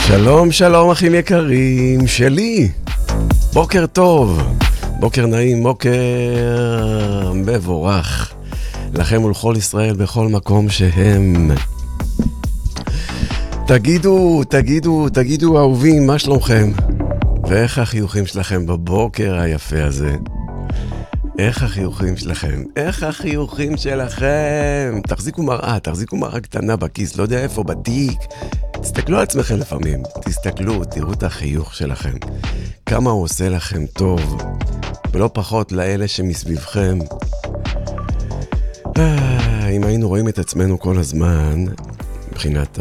שלום, שלום אחים יקרים שלי. בוקר טוב, בוקר נעים, בוקר מבורך לכם ולכל ישראל בכל מקום שהם. תגידו אהובים, מה שלומכם? ואיך החיוכים שלכם בבוקר היפה הזה? איך החיוכים שלכם? איך החיוכים שלכם? תחזיקו מראה קטנה בכיס, לא יודע איפה, בתיק. תסתכלו על עצמכם לפעמים, תסתכלו, תראו את החיוך שלכם. כמה הוא עושה לכם טוב, ולא פחות לאלה שמסביבכם. אם היינו רואים את עצמנו כל הזמן, מבחינת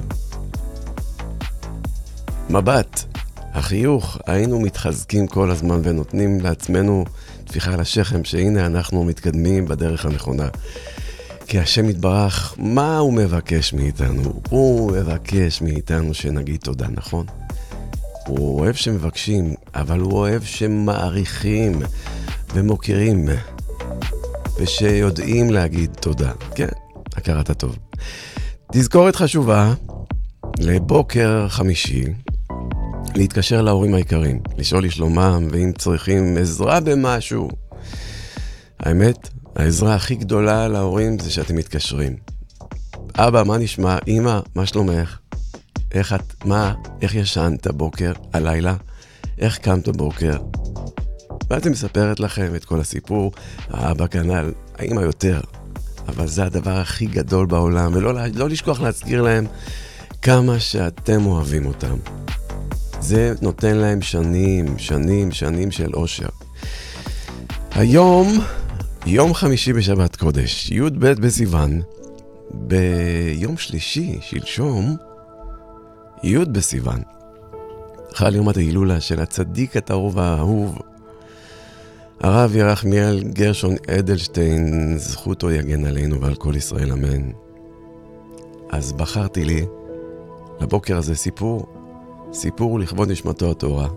המבט, החיוך, היינו מתחזקים כל הזמן ונותנים לעצמנו תפיחה על השכם, שהנה אנחנו מתקדמים בדרך הנכונה. כי השם יתברך, מה הוא מבקש מאיתנו? הוא מבקש מאיתנו שנגיד תודה, נכון? הוא אוהב שמבקשים, אבל הוא אוהב שמעריכים ומוקירים ושיודעים להגיד תודה. כן, הכרת הטוב. תזכורת חשובה לבוקר חמישי, להתקשר להורים היקרים, לשאול לשלומם, ואם צריכים עזרה במשהו. האמת, העזרה הכי גדולה להורים זה שאתם מתקשרים. אבא, מה נשמע? אמא, מה שלומך? איך ישנת בוקר, הלילה? איך קמת בוקר? ואתם מספרת לכם את כל הסיפור, האבא כנ"ל, האמא יותר. אבל זה הדבר הכי גדול בעולם, ולא לשכוח להזכיר להם כמה שאתם אוהבים אותם. זה נותן להם שנים של אושר. היום, יום חמישי בשבת קודש, י' ב' בסיוון, ביום שלישי, שלשום, י' בסיוון, חל יום ההילולה של הצדיק הטהור והאהוב, הרב ירחמיאל גרשון אדלשטיין, זכותו יגן עלינו ועל כל ישראל, אמן. אז בחרתי לי לבוקר הזה סיפור לכבוד נשמתו הטהורה.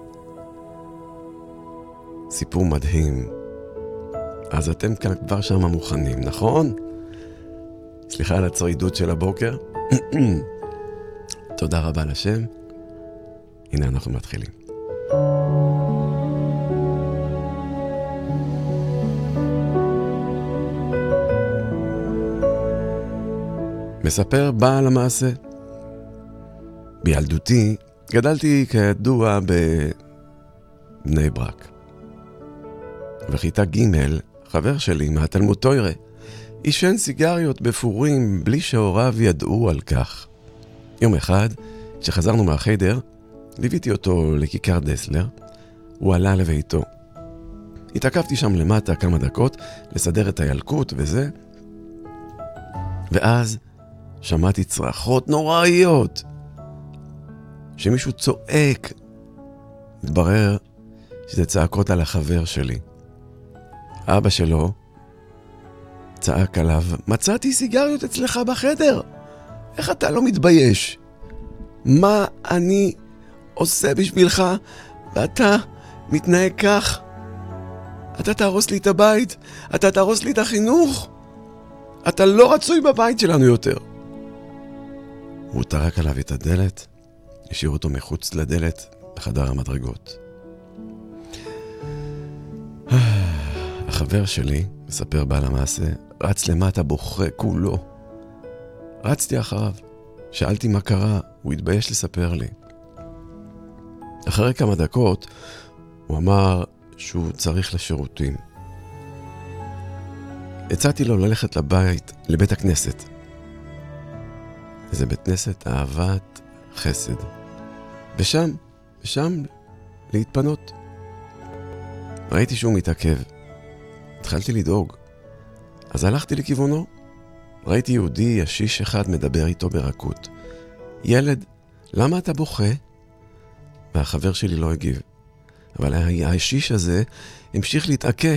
סיפור מדהים. אז אתם כבר שם מוכנים, נכון? סליחה על הצרידות של הבוקר. תודה רבה לשם. הנה אנחנו מתחילים. מספר בעל המעשה. בילדותי גדלתי כידוע בבני ברק. בכיתה ג' חבר שלי מהתלמוד תורה עישן סיגריות בפורים בלי שהוריו ידעו על כך. יום אחד, כשחזרנו מהחדר, ליוויתי אותו לכיכר דסלר. הוא עלה לביתו. התעכבתי שם למטה כמה דקות לסדר את הילקוט וזה, ואז שמעתי צרחות נוראיות. שמישהו צועק. התברר שזה צעקות על החבר שלי. אבא שלו צעק עליו, מצאתי סיגריות אצלך בחדר. איך אתה לא מתבייש? מה אני עושה בשבילך ואתה מתנהג כך? אתה תהרוס לי את הבית, אתה תהרוס לי את החינוך. אתה לא רצוי בבית שלנו יותר. הוא טרק עליו את הדלת, השאיר אותו מחוץ לדלת בחדר המדרגות. החבר שלי, מספר בעל המעשה, רץ למטה בוכה כולו. רצתי אחריו, שאלתי מה קרה, הוא התבייש לספר לי. אחרי כמה דקות הוא אמר שהוא צריך לשירותים. הצעתי לו ללכת לבית הכנסת. זה בית כנסת אהבת חסד. ושם להתפנות. ראיתי שהוא מתעכב. התחלתי לדאוג. אז הלכתי לכיוונו. ראיתי יהודי ישיש אחד מדבר איתו ברכות. ילד, למה אתה בוכה? והחבר שלי לא הגיב. אבל הישיש הזה המשיך להתעקש.